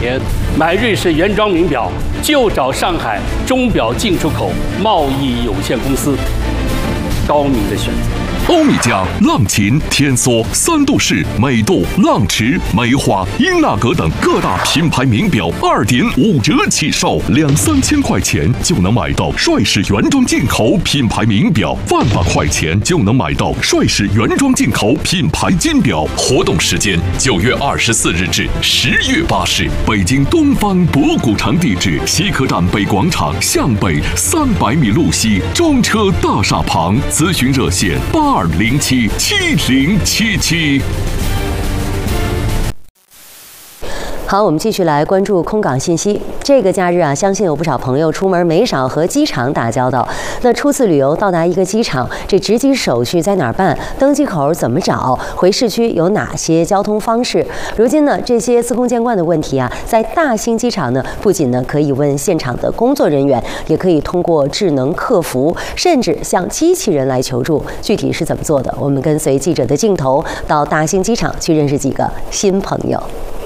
钱买瑞士原装名表，就找上海钟表进出口贸易有限公司。高明的选择。 欧米茄、浪琴、天梭、三度式、美度、浪驰、梅花、英纳格等各大品牌名表2.5折起售，2、3千块钱就能买到帅士原装进口品牌名表，100-8块钱就能买到帅士原装进口品牌金表。活动时间9月24日至10月8日，北京东方博古城地址：西客站北广场向北300米路西中车大厦旁。咨询热线8207-7077。 好，我们继续来关注空港信息。这个假日啊，相信有不少朋友出门没少和机场打交道。那初次旅游到达一个机场，这值机手续在哪儿办？登机口怎么找？回市区有哪些交通方式？如今呢，这些司空见惯的问题啊，在大兴机场呢，不仅呢可以问现场的工作人员，也可以通过智能客服，甚至向机器人来求助。具体是怎么做的？我们跟随记者的镜头到大兴机场去认识几个新朋友。